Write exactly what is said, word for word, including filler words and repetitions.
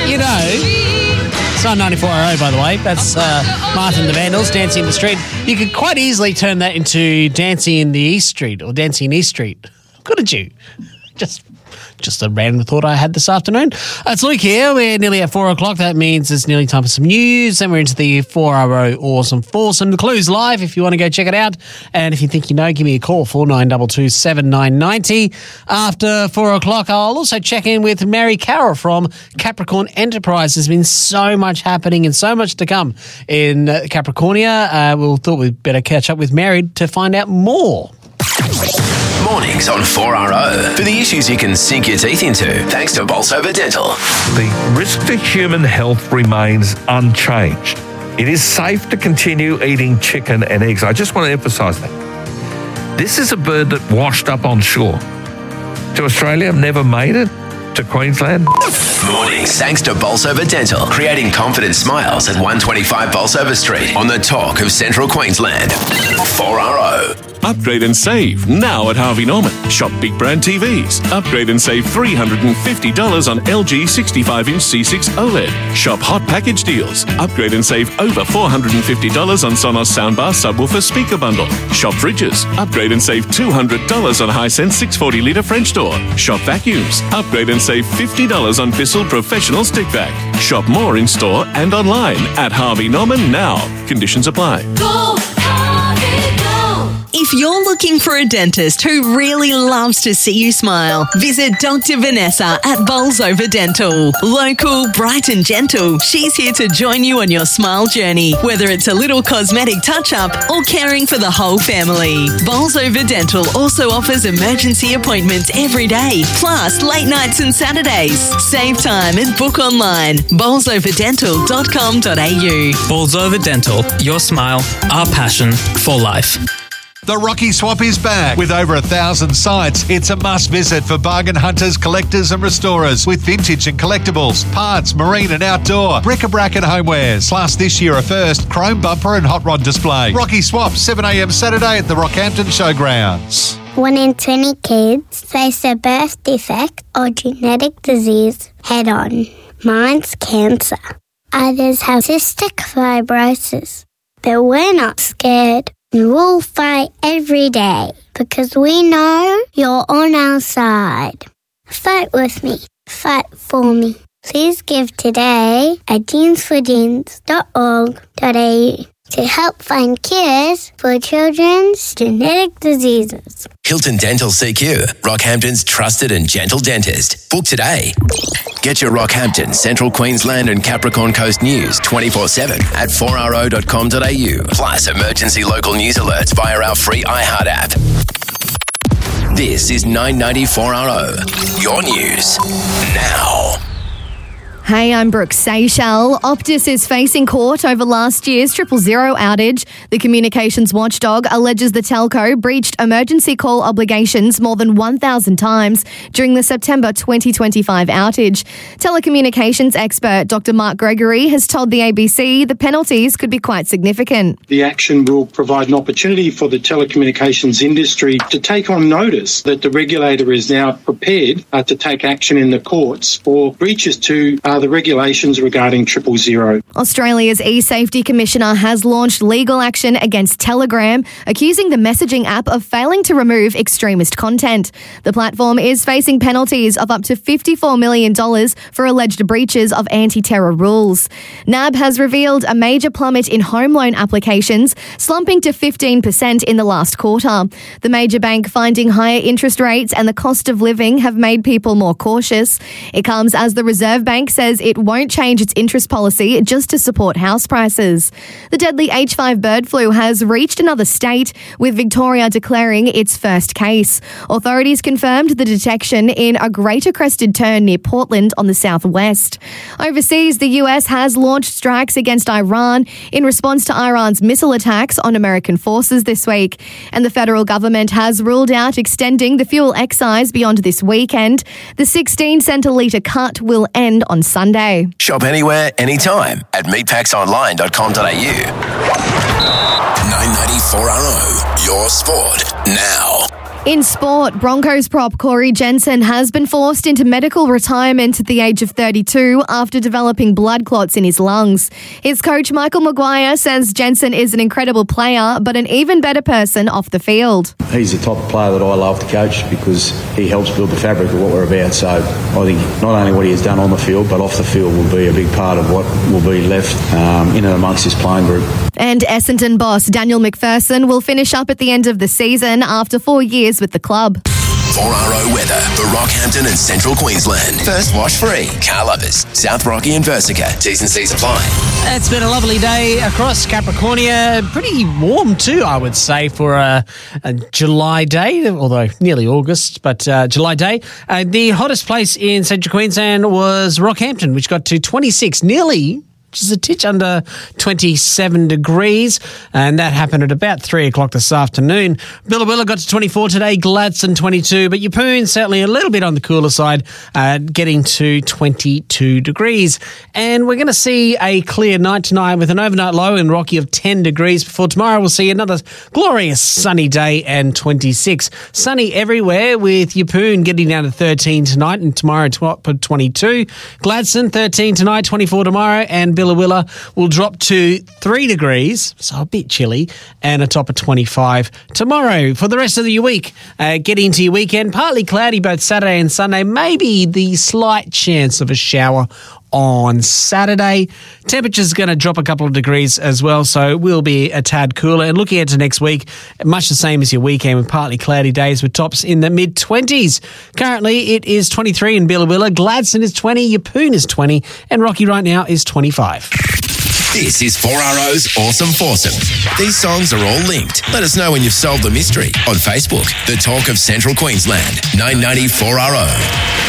you know, it's not ninety-four R O, by the way. That's uh, Martin the Vandals, Dancing in the Street. You could quite easily turn that into Dancing in the East Street or Dancing in East Street. Couldn't you? Just... Just a random thought I had this afternoon. Uh, it's Luke here. We're nearly at four o'clock. That means it's nearly time for some news. Then we're into the four R O Awesome Foursome. The Clue's live if you want to go check it out. And if you think you know, give me a call, four nine two two, seven nine nine zero. After four o'clock, I'll also check in with Mary Carroll from Capricorn Enterprise. There's been so much happening and so much to come in uh, Capricornia. Uh, we thought we'd better catch up with Mary to find out more. Mornings on four R O for the issues you can sink your teeth into, thanks to Bolsover Dental. The risk to human health remains unchanged. It is safe to continue eating chicken and eggs. I just want to emphasise that. This is a bird that washed up on shore to Australia, never made it to Queensland. Mornings thanks to Bolsover Dental, creating confident smiles at one twenty-five Bolsover Street on the talk of Central Queensland. four R O. Upgrade and save now at Harvey Norman. Shop big brand T Vs. Upgrade and save three hundred fifty dollars on L G sixty-five inch C six OLED. Shop hot package deals. Upgrade and save over four hundred fifty dollars on Sonos soundbar subwoofer speaker bundle. Shop fridges. Upgrade and save two hundred dollars on Hisense six hundred forty litre French door. Shop vacuums. Upgrade and save fifty dollars on Bissell Professional Stick Vac. Shop more in store and online at Harvey Norman now. Conditions apply. Go, Harvey, go. If you're looking for a dentist who really loves to see you smile, visit Doctor Vanessa at Bolsover Dental. Local, bright and gentle, she's here to join you on your smile journey, whether it's a little cosmetic touch-up or caring for the whole family. Bolsover Dental also offers emergency appointments every day, plus late nights and Saturdays. Save time and book online. bolsover dental dot com dot a u. Bolsover Dental, your smile, our passion for life. The Rocky Swap is back with over a thousand sites. It's a must visit for bargain hunters, collectors and restorers with vintage and collectibles, parts, marine and outdoor, bric-a-brac and homewares. Plus this year a first, chrome bumper and hot rod display. Rocky Swap, seven a m Saturday at the Rockhampton Showgrounds. One in twenty kids face a birth defect or genetic disease head on. Mine's cancer. Others have cystic fibrosis. But we're not scared. We'll fight every day because we know you're on our side. Fight with me. Fight for me. Please give today at jeans for jeans dot org dot a u to help find cures for children's genetic diseases. Hilton Dental C Q, Rockhampton's trusted and gentle dentist. Book today. Get your Rockhampton, Central Queensland and Capricorn Coast news twenty-four seven at four r o dot com dot a u. Plus emergency local news alerts via our free iHeart app. This is nine ninety-four R O. Your news now. Hey, I'm Brooke Seychelles. Optus is facing court over last year's triple zero outage. The communications watchdog alleges the telco breached emergency call obligations more than one thousand times during the September twenty twenty-five outage. Telecommunications expert Doctor Mark Gregory has told the A B C the penalties could be quite significant. The action will provide an opportunity for the telecommunications industry to take on notice that the regulator is now prepared uh, to take action in the courts for breaches to uh, the regulations regarding triple zero. Australia's e-safety commissioner has launched legal action against Telegram, accusing the messaging app of failing to remove extremist content. The platform is facing penalties of up to fifty-four million dollars for alleged breaches of anti-terror rules. N A B has revealed a major plummet in home loan applications, slumping to fifteen percent in the last quarter. The major bank finding higher interest rates and the cost of living have made people more cautious. It comes as the Reserve Bank says it won't change its interest policy just to support house prices. The deadly H five bird flu has reached another state, with Victoria declaring its first case. Authorities confirmed the detection in a greater crested tern near Portland on the southwest. Overseas, the U S has launched strikes against Iran in response to Iran's missile attacks on American forces this week. And the federal government has ruled out extending the fuel excise beyond this weekend. The sixteen cent a litre cut will end on Sunday. Shop anywhere, anytime at meatpacks online dot com dot a u. nine ninety-four R O, your sport now. In sport, Broncos prop Corey Jensen has been forced into medical retirement at the age of thirty-two after developing blood clots in his lungs. His coach Michael Maguire says Jensen is an incredible player, but an even better person off the field. He's the type of player that I love to coach because he helps build the fabric of what we're about. So I think not only what he has done on the field, but off the field will be a big part of what will be left um, in and amongst his playing group. And Essendon boss Daniel McPherson will finish up at the end of the season after four years with the club. four R O weather for Rockhampton and Central Queensland. First wash free. Car lovers. South Rocky and Versica. T's and C's apply. It's been a lovely day across Capricornia. Pretty warm too, I would say, for a, a July day, although nearly August, but uh, July day. Uh, the hottest place in Central Queensland was Rockhampton, which got to twenty-six, nearly, which is a titch under twenty-seven degrees, and that happened at about three o'clock this afternoon. Billawilla got to twenty-four today, Gladstone twenty-two, but Yeppoon certainly a little bit on the cooler side, uh, getting to twenty-two degrees. And we're going to see a clear night tonight with an overnight low in Rocky of ten degrees. Before tomorrow, we'll see another glorious sunny day and twenty-six. Sunny everywhere, with Yeppoon getting down to thirteen tonight and tomorrow twenty-two. Gladstone thirteen tonight, twenty-four tomorrow, and Billawilla will drop to three degrees, so a bit chilly, and a top of twenty-five tomorrow. For the rest of the week, uh, get into your weekend, partly cloudy both Saturday and Sunday, maybe the slight chance of a shower on Saturday. Temperature's going to drop a couple of degrees as well, so it will be a tad cooler. And looking ahead to next week, much the same as your weekend with partly cloudy days with tops in the mid-twenties. Currently, it is twenty-three in Billawilla, Gladstone is twenty, Yeppoon is twenty, and Rocky right now is twenty-five. This is four R O's Awesome Foursome. These songs are all linked. Let us know when you've solved the mystery on Facebook. The Talk of Central Queensland, nine ninety four R O.